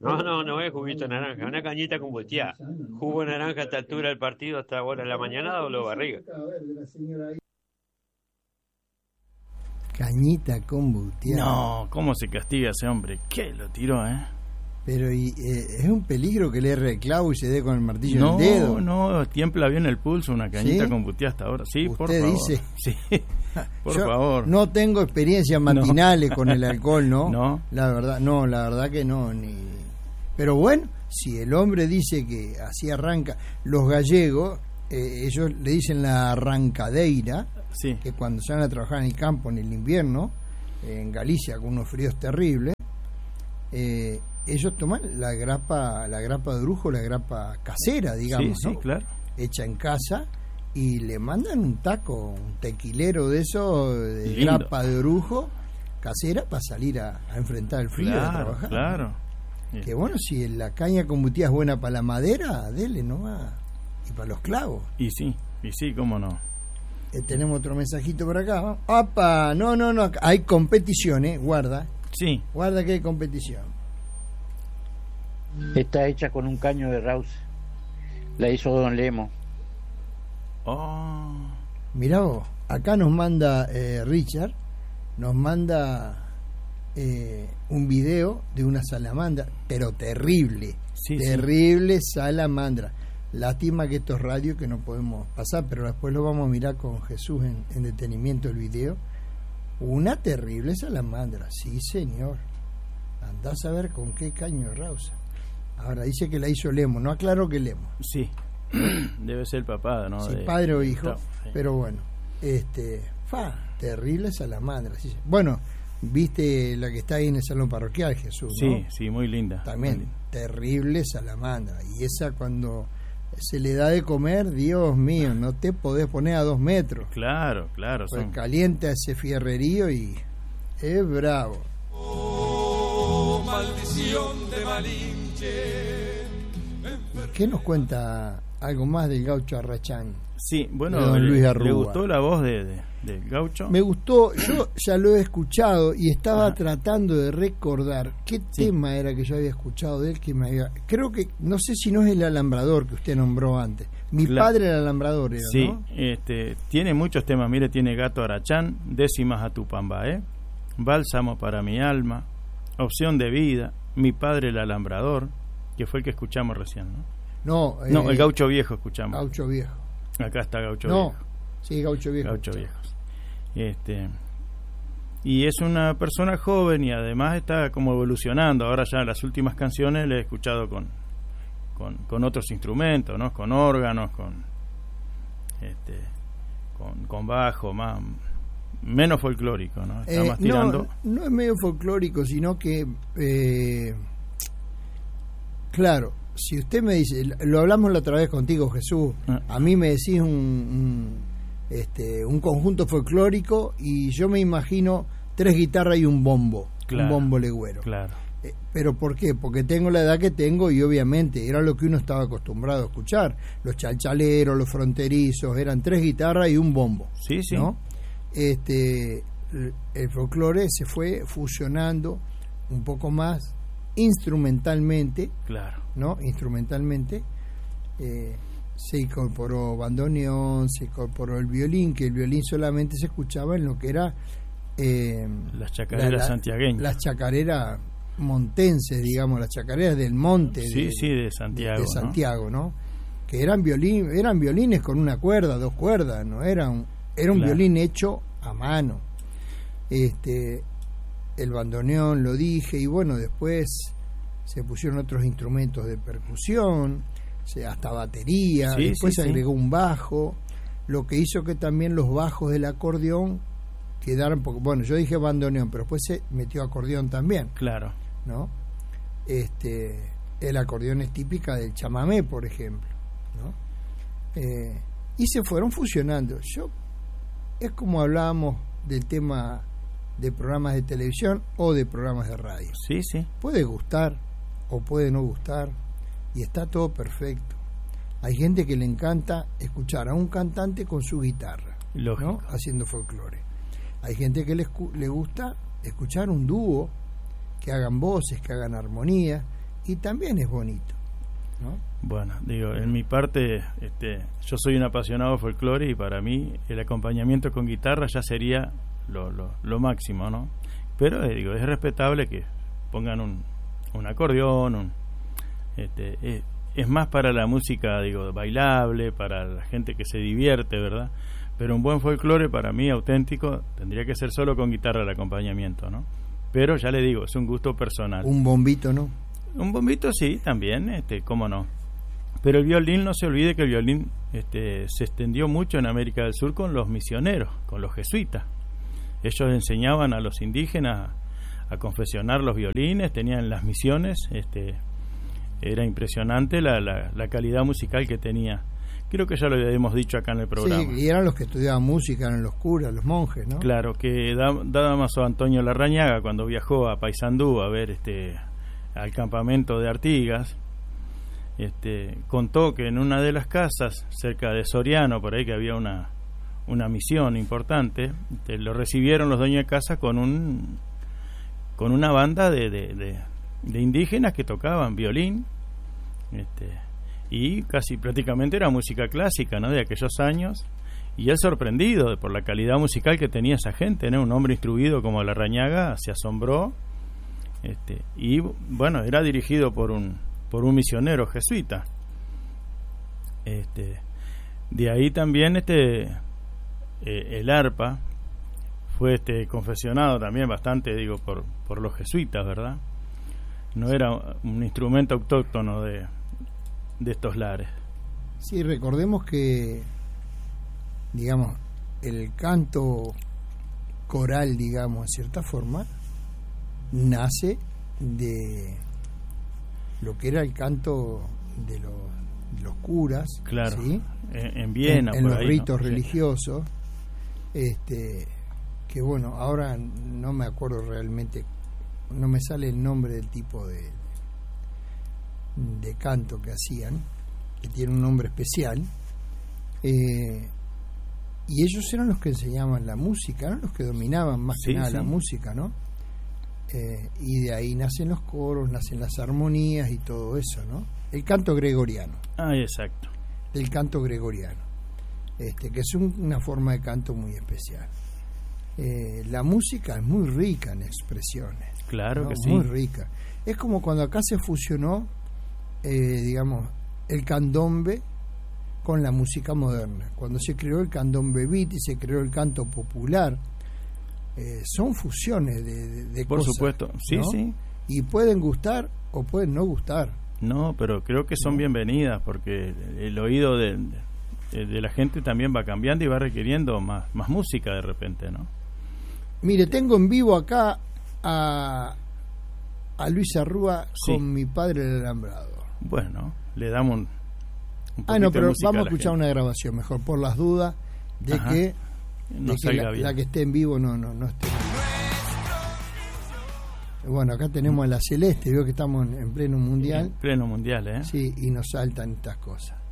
No es juguito de naranja, una cañita con volteada. Jugo de naranja a esta altura del partido hasta ahora de la mañana doble barriga. Cañita con volteada. No, ¿cómo se castiga ese hombre? ¿Qué lo tiró, Pero es un peligro que le erre el clavo y se dé con el martillo en el dedo. No, tiembla bien el pulso, una cañita ¿Sí? con buteada hasta ahora. Sí, ¿Usted por favor. dice? Sí, por Yo favor. No tengo experiencias matinales con el alcohol, ¿no? No. La verdad que no. Pero bueno, si el hombre dice que así arranca, los gallegos, ellos le dicen la arrancadeira, Sí. que cuando se van a trabajar en el campo en el invierno, en Galicia con unos fríos terribles, ellos toman la grapa de orujo, la grapa casera, digamos, Sí, ¿no? claro. Hecha en casa, y le mandan un taco, un tequilero de eso, de Lindo. grapa de orujo casera para salir a enfrentar el frío, a trabajar. Claro. Que bueno, si la caña con butía es buena para la madera, dele nomás. Y para los clavos. Y sí, cómo no. Tenemos otro mensajito por acá, ¿no? ¡Apa! No, hay competición, guarda Sí. que hay competición. Está hecha con un caño de Rauce. La hizo Don Lemo. Oh. Mirá vos, acá nos manda Richard, nos manda un video de una salamandra, pero terrible, terrible salamandra. Lástima que esto es radio, que no podemos pasar, pero después lo vamos a mirar con Jesús en detenimiento el video. Una terrible salamandra, sí señor. Andás a ver con qué caño de Rausa. Ahora dice que la hizo Lemo, no aclaro que Lemo. Sí, debe ser el papá, ¿no? Sí, padre o hijo, sí. pero bueno, terrible salamandra. Sí. Bueno, viste la que está ahí en el salón parroquial, Jesús, ¿no? Sí, muy linda. También, muy linda. Terrible salamandra. Y esa cuando se le da de comer, Dios mío, no te podés poner a 2 metros. Claro. Pues calienta ese fierrerío y es bravo. Oh, maldición de Malinche. ¿Qué nos cuenta algo más del gaucho Arrachán? Sí, bueno, de don Luis Arrúa. ¿Le gustó la voz del gaucho? Me gustó, yo ya lo he escuchado y estaba tratando de recordar qué tema era que yo había escuchado de él, creo que, no sé si no es el alambrador que usted nombró antes. Mi padre era alambrador, era, sí, ¿no? Tiene muchos temas, mire, tiene Gato Arachán, Décimas a Tupambaé, Bálsamo para mi alma, Opción de vida, Mi padre el alambrador, que fue el que escuchamos recién, ¿no? No, el Gaucho Viejo escuchamos. Gaucho Viejo. Acá está Gaucho Viejo. Sí, Gaucho Viejo. Gaucho Viejo. Y es una persona joven y además está como evolucionando. Ahora ya las últimas canciones le he escuchado con otros instrumentos, ¿no? Con órganos, con bajo, menos folclórico, ¿no? Está más tirando. No es medio folclórico, sino que claro, si usted me dice, lo hablamos la otra vez contigo, Jesús, a mí me decís un conjunto folclórico y yo me imagino 3 guitarras y un bombo, un bombo legüero. Claro. ¿Pero por qué? Porque tengo la edad que tengo y obviamente era lo que uno estaba acostumbrado a escuchar. Los chalchaleros, los fronterizos, eran 3 guitarras y un bombo. Sí, sí. ¿No? El folclore se fue fusionando un poco más instrumentalmente. Claro. ¿No? Instrumentalmente. Se incorporó bandoneón, se incorporó el violín, que el violín solamente se escuchaba en lo que era las chacareras santiagueñas, las chacareras montenses, digamos, las chacareras del monte, de Santiago, de Santiago, ¿no? Que eran violines con una cuerda, 2 cuerdas, no era un violín hecho a mano. El bandoneón, lo dije, y bueno, después se pusieron otros instrumentos de percusión, hasta batería, después se agregó un bajo, lo que hizo que también los bajos del acordeón quedaran, porque, bueno, yo dije bandoneón, pero después se metió acordeón también. Claro. ¿No? El acordeón es típica del chamamé, por ejemplo, ¿no? Y se fueron fusionando. Es como hablábamos del tema de programas de televisión o de programas de radio. Sí, sí. Puede gustar o puede no gustar y está todo perfecto. Hay gente que le encanta escuchar a un cantante con su guitarra, ¿no? Haciendo folclore. Hay gente que le gusta escuchar un dúo, que hagan voces, que hagan armonía, y también es bonito, ¿no? Bueno, digo, en mi parte, yo soy un apasionado de folclore y para mí el acompañamiento con guitarra ya sería lo máximo, ¿no? Pero digo, es respetable que pongan un acordeón, es más para la música, digo, bailable, para la gente que se divierte, ¿verdad? Pero un buen folclore para mí auténtico tendría que ser solo con guitarra el acompañamiento, ¿no? Pero ya le digo, es un gusto personal. Un bombito, ¿no? Un bombito sí, también, cómo no. Pero el violín, no se olvide que el violín se extendió mucho en América del Sur con los misioneros, con los jesuitas. Ellos enseñaban a los indígenas a confeccionar los violines, tenían las misiones, era impresionante la calidad musical que tenía. Creo que ya lo habíamos dicho acá en el programa. Sí, y eran los que estudiaban música, eran los curas, los monjes, ¿no? Claro, que Damaso Antonio Larrañaga, cuando viajó a Paysandú a ver al campamento de Artigas, contó que en una de las casas, cerca de Soriano, por ahí que había una misión importante, lo recibieron los dueños de casa con una banda de indígenas que tocaban violín, y casi prácticamente era música clásica, ¿no?, de aquellos años, y él sorprendido por la calidad musical que tenía esa gente, ¿no? Un hombre instruido como Larrañaga se asombró, y bueno, era dirigido por un misionero jesuita. De ahí también el arpa fue confeccionado también bastante, digo, por los jesuitas, ¿verdad? No era un instrumento autóctono de estos lares. Sí, recordemos que, digamos, el canto coral, digamos, en cierta forma, nace de lo que era el canto de los curas, claro, ¿sí? En Viena, en por los ahí, ritos ¿no? religiosos, que bueno, ahora no me acuerdo realmente, no me sale el nombre del tipo de canto que hacían, que tiene un nombre especial, y ellos eran los que enseñaban la música, eran los que dominaban más que nada la música, ¿no? Y de ahí nacen los coros, nacen las armonías y todo eso, ¿no? El canto gregoriano. Ah, exacto. El canto gregoriano, que es una forma de canto muy especial. La música es muy rica en expresiones. Claro, ¿no? Que sí. Muy rica. Es como cuando acá se fusionó, digamos, el candombe con la música moderna. Cuando se creó el candombe beat y se creó el canto popular, son fusiones de por cosas. Por supuesto, sí, ¿no? sí. Y pueden gustar o pueden no gustar. No, pero creo que son bienvenidas porque el oído de la gente también va cambiando y va requiriendo más música de repente, ¿no? Mire, tengo en vivo acá a Luis Arrúa con Mi Padre el Alambrado. Bueno, le damos un poquito no, pero de música vamos a la escuchar gente. una grabación mejor, por las dudas de que la que esté en vivo no esté en vivo. Bueno, acá tenemos a la Celeste, veo que estamos en pleno mundial. En pleno mundial, ¿eh? Sí, y nos saltan estas cosas.